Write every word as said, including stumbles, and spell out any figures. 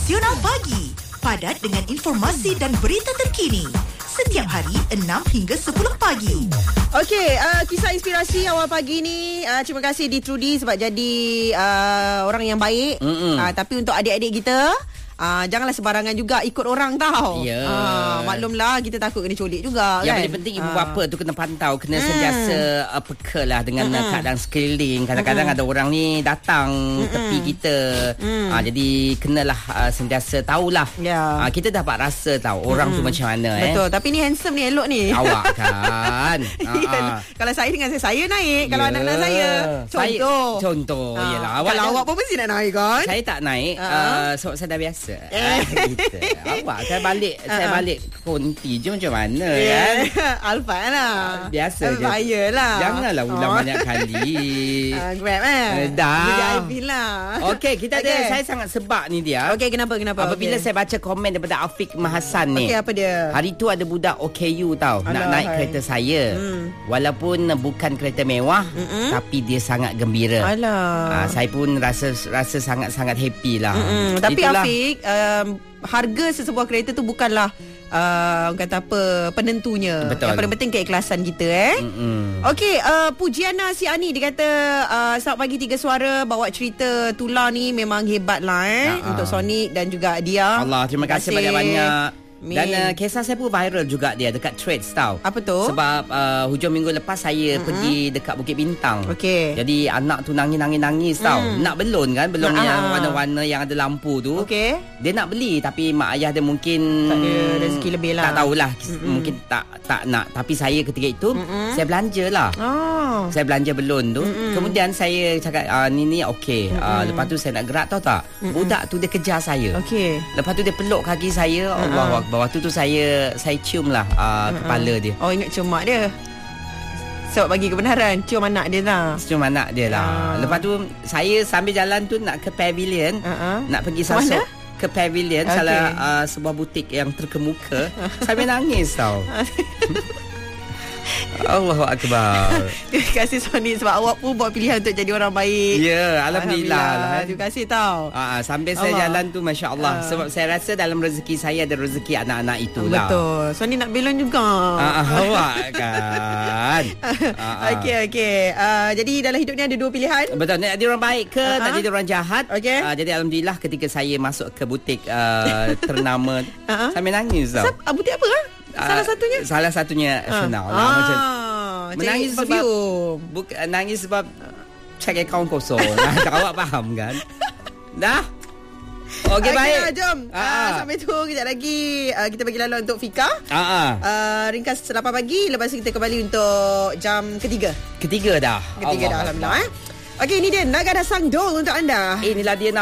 Profesional Pagi, padat dengan informasi dan berita terkini. Setiap hari enam hingga sepuluh pagi. Okey, uh, kisah inspirasi awal pagi ni, uh, terima kasih di Trudy sebab jadi uh, orang yang baik. Uh, tapi untuk adik-adik kita, Uh, janganlah sembarangan juga ikut orang tau. Ya. uh, Maklumlah kita takut kena colik juga. Yang kan? paling penting ibu uh. bapa tu kena pantau, kena hmm. sentiasa uh, peka lah dengan hmm. keadaan sekeliling. Kadang-kadang hmm. ada orang ni datang hmm. tepi kita. hmm. uh, Jadi kenalah uh, sentiasa tahulah. yeah. uh, Kita dapat rasa tahu orang hmm. tu macam mana. Betul, eh. tapi ni handsome ni, elok ni. Awak kan. uh-uh. Kalau saya dengan saya, saya naik. Kalau yeah. anak-anak saya, contoh saya, Contoh uh, Yelah, awak kalau kan, awak pun mesti nak naik kan. Saya tak naik uh-huh. uh, sebab saya dah biasa. eh. Kita. Awak saya balik uh-huh. saya balik konti je macam mana yeah. kan. Alfa lah. Biasa je. Saya lah. Janganlah ulang oh. banyak kali. uh, Grab eh. Uh, dah. Jadi I P lah. Okey, kita okay. ada, saya sangat sebab ni dia. Okey, kenapa kenapa? Apabila okay. saya baca komen daripada Afiq Mahasan ni. Okey, apa dia? Hari tu ada budak O K U tau. Alah, nak naik hai. kereta saya. Hmm. Walaupun bukan kereta mewah, Mm-mm. tapi dia sangat gembira. Alah. Uh, saya pun rasa rasa sangat-sangat happy lah. Mm-mm. Tapi Itulah. Afiq, um, harga sesebuah kereta tu bukanlah uh, kata apa penentunya. Betul. Yang paling penting keikhlasan kita eh. Okey, uh, Pujiana Si Ani dia kata uh, selamat pagi Tiga Suara, bawa cerita Tula ni memang hebat lah eh. Uh-huh. Untuk Sonic dan juga dia. Allah, terima kasih banyak-banyak. Min. Dan uh, kisah saya pun viral juga dia dekat Threads tau. Apa tu? Sebab uh, hujung minggu lepas saya mm-hmm. pergi dekat Bukit Bintang. Okey. Jadi anak tu nangis-nangis-nangis tau. Mm. Nak belon kan, belon nah, yang warna-warna yang ada lampu tu. Okey. Dia nak beli tapi mak ayah dia mungkin tak ada rezeki lebih lah. Tak tahulah, mm-hmm. mungkin tak tak nak. Tapi saya ketika itu mm-hmm. saya belanjalah. Oh. Saya belanja belon tu. Mm-hmm. Kemudian saya cakap ah, ni ni okey. Mm-hmm. Uh, lepas tu saya nak gerak tahu tak? Mm-hmm. Budak tu dia kejar saya. Okey. Lepas tu dia peluk kaki saya. Mm-hmm. Allah. Waktu tu saya saya cium lah uh, uh-huh. kepala dia. Oh, ingat cium mak dia. Sebab bagi kebenaran, cium anak dia lah. Cium anak dia lah. Uh. Lepas tu saya sambil jalan tu nak ke pavilion, uh-huh. nak pergi sasuk ke pavilion, okay. salah uh, sebuah butik yang terkemuka. Sambil nangis tau. Allahu Akbar. Terima kasih Sonic sebab awak pun buat pilihan untuk jadi orang baik. Ya, Alhamdulillah, Alhamdulillah. Terima kasih tau. Aa, Sambil Allah. saya jalan tu Masya Allah. Aa. Sebab saya rasa dalam rezeki saya ada rezeki anak-anak itulah. Betul. Sonic nak belon juga. Aa, awak kan. Okey, okey. Uh, jadi dalam hidup ni ada dua pilihan. Betul. Nak jadi orang baik ke, uh-huh. nak jadi orang jahat. Okay. Uh, jadi Alhamdulillah ketika saya masuk ke butik uh, ternama uh-huh. sambil nangis tau. Sab- butik apa kan? Salah satunya? Uh, salah satunya Chanel ah. lah, ah, macam menangis sebab bukan nangis sebab cek akaun kosong. Awak faham kan? Dah. Okey, okay, baik. Lah, jom. Uh, sampai tu kejap lagi uh, kita bagi laluan untuk Fika. Uh, uh, ringkas lapan pagi. Lepas tu kita kembali untuk jam ketiga. Ketiga dah. Ketiga Allah dah Alhamdulillah eh. Okey, ini dia Nagada Sang Dol untuk anda. Inilah dia